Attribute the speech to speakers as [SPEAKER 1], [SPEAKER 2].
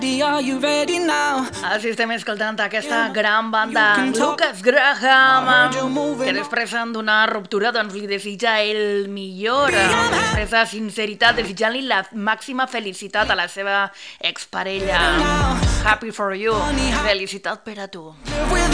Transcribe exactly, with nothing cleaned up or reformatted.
[SPEAKER 1] Així estem escoltant aquesta gran banda, Lucas Graham, que després d'una ruptura doncs li desitja el millor, després de sinceritat, desitjant-li la màxima felicitat a la seva exparella. Happy for you, felicitat per a tu.